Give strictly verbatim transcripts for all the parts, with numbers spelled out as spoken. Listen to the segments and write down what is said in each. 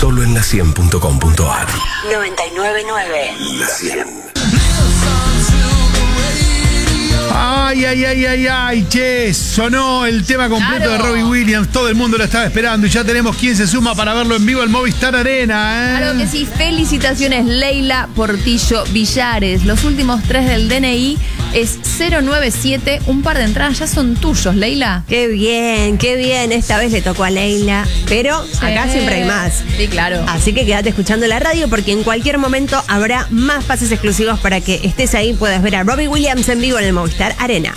Solo en la cien punto com punto a r. noventa y nueve punto nueve. La cien. Ay, ay, ay, ay, ay, che, sonó el tema completo Claro. de Robbie Williams, todo el mundo lo estaba esperando y ya tenemos quien se suma para verlo en vivo en Movistar Arena, ¿eh? Claro que sí, felicitaciones Leila Portillo Villares. Los últimos tres del D N I es cero nueve siete, un par de entradas ya son tuyos, Leila. Qué bien, qué bien. Esta vez le tocó a Leila, pero acá Sí. siempre hay más. Sí, claro. Así que quédate escuchando la radio porque en cualquier momento habrá más pases exclusivos para que estés ahí y puedas ver a Robbie Williams en vivo en el Movistar Arena.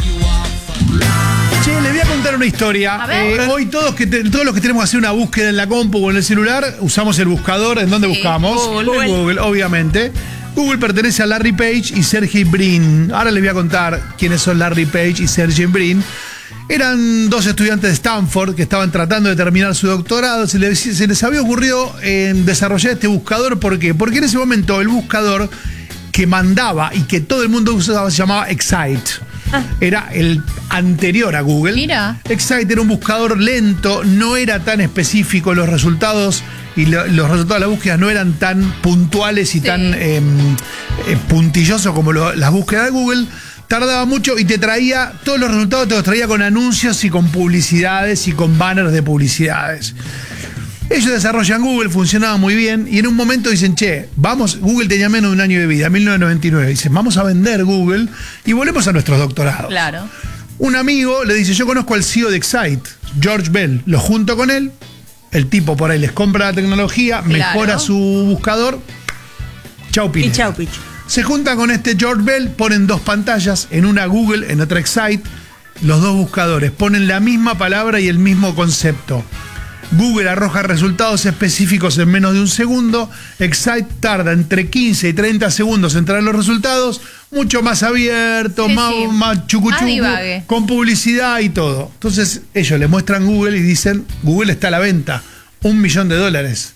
Che, les voy a contar una historia. A ver. Eh, hoy todos, que te- todos los que tenemos que hacer una búsqueda en la compu o en el celular, usamos el buscador. ¿En dónde Sí, buscamos? Google. En Google, obviamente. Google pertenece a Larry Page y Sergey Brin. Ahora les voy a contar quiénes son Larry Page y Sergey Brin. Eran dos estudiantes de Stanford que estaban tratando de terminar su doctorado. Se les, se les había ocurrido eh, desarrollar este buscador. ¿Por qué? Porque en ese momento el buscador que mandaba y que todo el mundo usaba se llamaba Excite. Era el anterior a Google. Mira. Excite era un buscador lento, no era tan específico, los resultados y lo- los resultados de la búsqueda no eran tan puntuales y Sí. tan eh, eh, puntillosos como lo- las búsquedas de Google. Tardaba mucho y te traía, todos los resultados te los traía con anuncios y con publicidades y con banners de publicidades. Ellos desarrollan Google, funcionaba muy bien y en un momento dicen, che, vamos, Google tenía menos de un año de vida, mil novecientos noventa y nueve, dicen, vamos a vender Google y volvemos a nuestros doctorados. Claro. Un amigo le dice, yo conozco al C E O de Excite, George Bell, lo junto con él, el tipo por ahí les compra la tecnología, mejora Claro. su buscador, chau Y Pine. chau, Picho. Se juntan con este George Bell, ponen dos pantallas, en una Google, en otra Excite, los dos buscadores, ponen la misma palabra y el mismo concepto. Google arroja resultados específicos en menos de un segundo, Excite tarda entre quince y treinta segundos en traer los resultados, mucho más abierto, Sí, más, sí. más chucuchuco, Más divague. con publicidad y todo. Entonces ellos le muestran Google y dicen, Google está a la venta, un millón de dólares.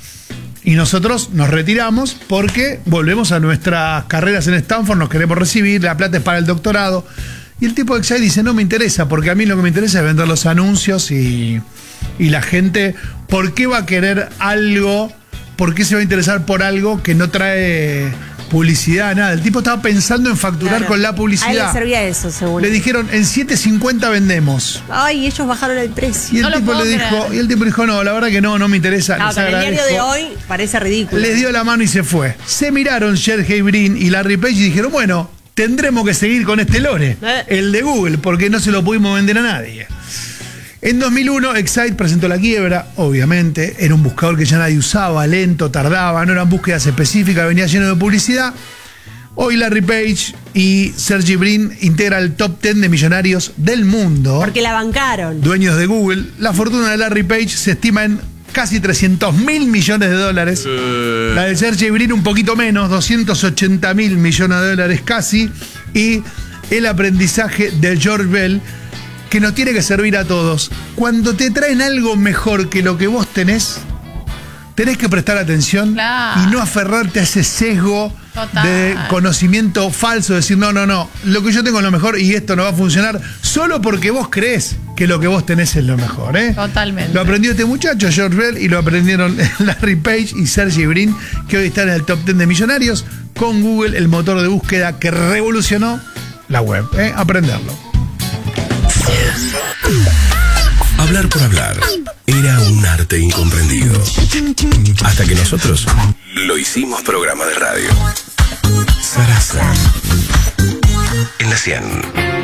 Y nosotros nos retiramos porque volvemos a nuestras carreras en Stanford, nos queremos recibir, la plata es para el doctorado. Y el tipo de Excite dice, no me interesa, porque a mí lo que me interesa es vender los anuncios y, y la gente, ¿por qué va a querer algo? ¿Por qué se va a interesar por algo que no trae publicidad, nada? El tipo estaba pensando en facturar Claro. con la A él publicidad. le servía eso, seguro. Le dijeron, en siete cincuenta vendemos. Ay, ellos bajaron el precio. Y el No lo tipo puedo le dijo, creer. y el tipo dijo, no, la verdad que no, no me interesa. No, les con el diario de agradezco". hoy parece ridículo. Les dio la mano y se fue. Se miraron Sergey Brin y Larry Page y dijeron, bueno, tendremos que seguir con este lore, Eh. el de Google, porque no se lo pudimos vender a nadie. En dos mil uno, Excite presentó la quiebra, obviamente. Era un buscador que ya nadie usaba, lento, tardaba, no eran búsquedas específicas, venía lleno de publicidad. Hoy Larry Page y Sergey Brin integran el top diez de millonarios del mundo. Porque la bancaron. Dueños de Google. La fortuna de Larry Page se estima en casi trescientos mil millones de dólares. La de Sergey Brin un poquito menos, doscientos ochenta mil millones de dólares casi. Y el aprendizaje de George Bell, que nos tiene que servir a todos. Cuando te traen algo mejor que lo que vos tenés, tenés que prestar atención Claro. y no aferrarte a ese sesgo Total. de conocimiento falso, decir, no, no, no, lo que yo tengo es lo mejor y esto no va a funcionar solo porque vos creés que lo que vos tenés es lo mejor, ¿eh? Totalmente. Lo aprendió este muchacho, George Bell, y lo aprendieron Larry Page y Sergey Brin, que hoy están en el top diez de millonarios, con Google, el motor de búsqueda que revolucionó la web, ¿eh? Aprenderlo. Hablar por hablar era un arte incomprendido. Hasta que nosotros lo hicimos programa de radio. Sarasa. En la cien.